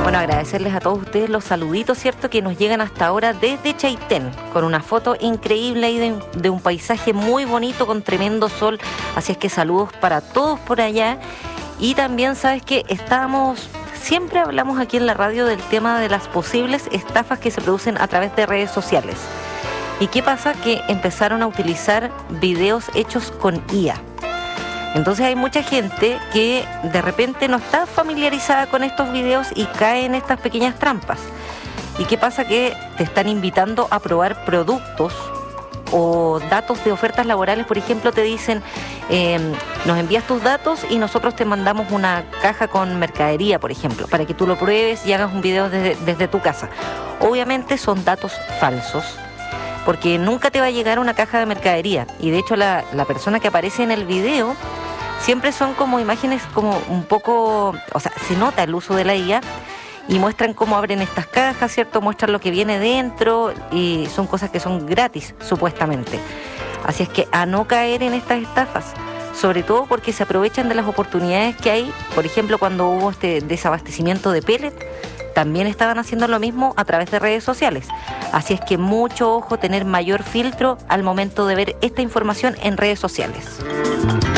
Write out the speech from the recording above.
Bueno, agradecerles a todos ustedes los saluditos, ¿cierto?, que nos llegan hasta ahora desde Chaitén, con una foto increíble ahí de un paisaje muy bonito con tremendo sol. Así es que saludos para todos por allá. Y también, ¿sabes qué? Siempre hablamos aquí en la radio del tema de las posibles estafas que se producen a través de redes sociales. ¿Y qué pasa? Que empezaron a utilizar videos hechos con IA. Entonces hay mucha gente que de repente no está familiarizada con estos videos y cae en estas pequeñas trampas. ¿Y qué pasa? Que te están invitando a probar productos o datos de ofertas laborales. Por ejemplo, te dicen, nos envías tus datos y nosotros te mandamos una caja con mercadería, por ejemplo, para que tú lo pruebes y hagas un video desde tu casa. Obviamente son datos falsos, porque nunca te va a llegar una caja de mercadería. Y de hecho la persona que aparece en el video siempre son como imágenes como un poco, o sea, se nota el uso de la IA y muestran cómo abren estas cajas, ¿cierto? Muestran lo que viene dentro y son cosas que son gratis, supuestamente. Así es que a no caer en estas estafas, sobre todo porque se aprovechan de las oportunidades que hay. Por ejemplo, cuando hubo este desabastecimiento de pellet, también estaban haciendo lo mismo a través de redes sociales. Así es que mucho ojo, tener mayor filtro al momento de ver esta información en redes sociales.